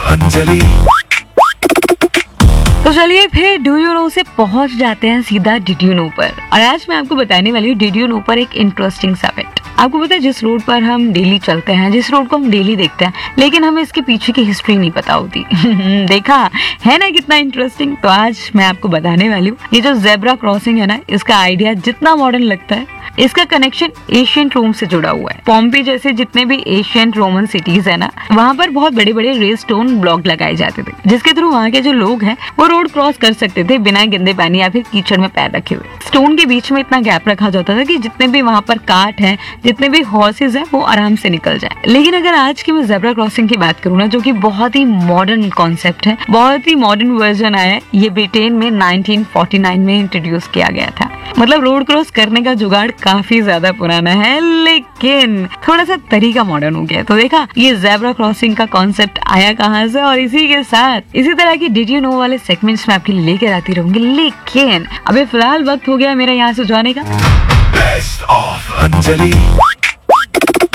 अंजलि। तो चलिए फिर डू यू नो से पहुंच जाते हैं सीधा डिड यू नो पर। और आज मैं आपको बताने वाली हूँ डिड यू नो पर एक इंटरेस्टिंग सा फैक्ट। आपको पता है जिस रोड पर हम डेली चलते हैं, जिस रोड को हम डेली देखते हैं, लेकिन हमें इसके पीछे की हिस्ट्री नहीं पता होती। देखा है ना कितना इंटरेस्टिंग। तो आज मैं आपको बताने वाली हूँ ये जो जेब्रा क्रॉसिंग है ना, इसका आइडिया जितना मॉडर्न लगता है, इसका कनेक्शन एशियंट रोम से जुड़ा हुआ है। पॉम्पी जैसे जितने भी एशियंट रोमन सिटीज है ना, वहाँ पर बहुत बड़े बड़े रेड स्टोन ब्लॉक लगाए जाते थे, जिसके थ्रू वहाँ के जो लोग हैं वो रोड क्रॉस कर सकते थे बिना गंदे पानी या फिर कीचड़ में पैर रखे हुए। स्टोन के बीच में इतना गैप रखा जाता था कि जितने भी वहाँ पर कार्ट हैं, जितने भी हॉर्सेज हैं, वो आराम से निकल जाए। लेकिन अगर आज की मैं जेब्रा क्रॉसिंग की बात करूँ ना, जो कि बहुत ही मॉडर्न कॉन्सेप्ट है, बहुत ही मॉडर्न वर्जन आया है, ये ब्रिटेन में 1949 में इंट्रोड्यूस किया गया था। मतलब रोड क्रॉस करने का जुगाड़ काफी ज्यादा पुराना है, लेकिन थोड़ा सा तरीका मॉडर्न हो गया। तो देखा ये जेब्रा क्रॉसिंग का कॉन्सेप्ट आया कहाँ से, और इसी के साथ इसी तरह की डिड यू नो वाले सेगमेंट्स में आपके लिए लेकर आती रहूंगी। लेकिन अभी फिलहाल वक्त हो गया मेरा यहाँ से जाने का। Best of Anjali.